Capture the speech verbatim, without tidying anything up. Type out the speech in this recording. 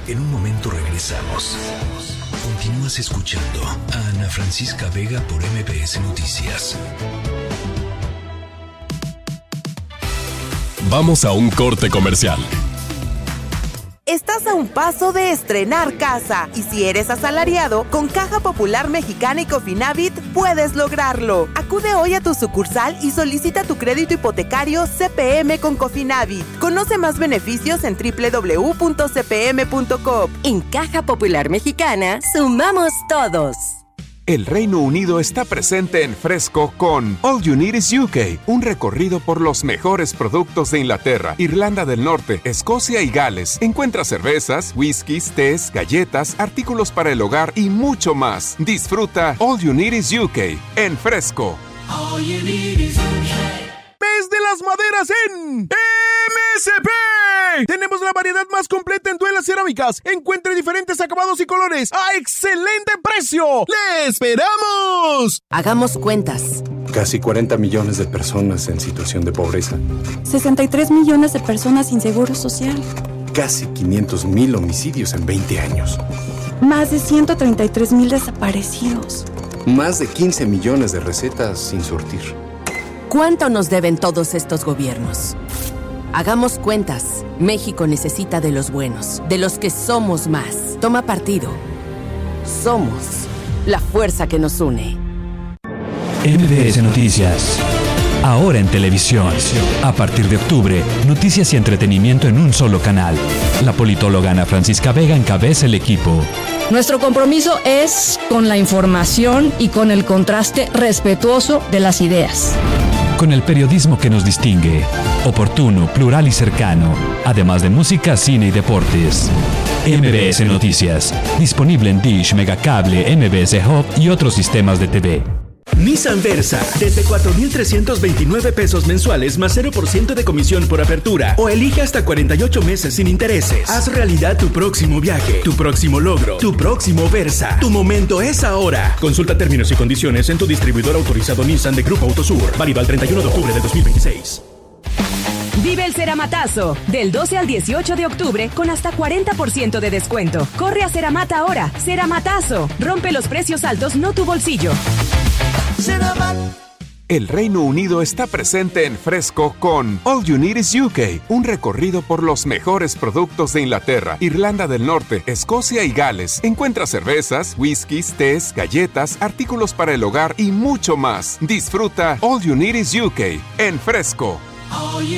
En un momento regresamos. Continúas escuchando a Ana Francisca Vega por M B S Noticias. Vamos a un corte comercial. Estás a un paso de estrenar casa y si eres asalariado, con Caja Popular Mexicana y Cofinavit puedes lograrlo. Acude hoy a tu sucursal y solicita tu crédito hipotecario C P M con Cofinavit. Conoce más beneficios en doble u doble u doble u punto c p m punto com. En Caja Popular Mexicana, sumamos todos. El Reino Unido está presente en Fresco con All You Need Is U K, un recorrido por los mejores productos de Inglaterra, Irlanda del Norte, Escocia y Gales. Encuentra cervezas, whiskies, tés, galletas, artículos para el hogar y mucho más. Disfruta All You Need Is U K en Fresco. All you need is U K. Mes de las maderas en M S P. Tenemos la variedad más completa en duelas cerámicas. Encuentre diferentes acabados y colores a excelente precio. ¡Le esperamos! Hagamos cuentas. Casi cuarenta millones de personas en situación de pobreza. sesenta y tres millones de personas sin seguro social. Casi quinientos mil homicidios en veinte años. Más de ciento treinta y tres mil desaparecidos. Más de quince millones de recetas sin surtir. ¿Cuánto nos deben todos estos gobiernos? Hagamos cuentas. México necesita de los buenos, de los que somos más. Toma partido. Somos la fuerza que nos une. M B S Noticias. Ahora en televisión. A partir de octubre, noticias y entretenimiento en un solo canal. La politóloga Ana Francisca Vega encabeza el equipo. Nuestro compromiso es con la información y con el contraste respetuoso de las ideas. Con el periodismo que nos distingue, oportuno, plural y cercano, además de música, cine y deportes. M B S Noticias, disponible en Dish, Megacable, M B S Hub y otros sistemas de T V. Nissan Versa, desde cuatro mil trescientos veintinueve pesos mensuales más cero por ciento de comisión por apertura o elige hasta cuarenta y ocho meses sin intereses. Haz realidad tu próximo viaje, tu próximo logro, tu próximo Versa. Tu momento es ahora. Consulta términos y condiciones en tu distribuidor autorizado Nissan de Grupo Autosur. Válido al treinta y uno de octubre de dos mil veintiséis. Vive el Ceramatazo del doce al dieciocho de octubre con hasta cuarenta por ciento de descuento. Corre a Ceramat ahora. Ceramatazo. Rompe los precios altos, no tu bolsillo. El Reino Unido está presente en Fresco con All You Need Is U K, un recorrido por los mejores productos de Inglaterra, Irlanda del Norte, Escocia y Gales. Encuentra cervezas, whiskies, tés, galletas, artículos para el hogar y mucho más. Disfruta All You Need Is U K en Fresco. All you